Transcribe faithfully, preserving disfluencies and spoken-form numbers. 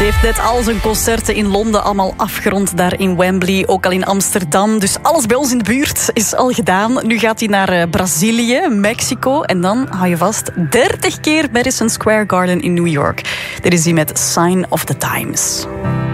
heeft net al zijn concerten in Londen allemaal afgerond, daar in Wembley, ook al in Amsterdam. Dus alles bij ons in de buurt is al gedaan. Nu gaat hij naar uh, Brazilië, Mexico en dan, hou je vast, dertig keer Madison Square Garden in New York. Dit is hij met Sign of the Times.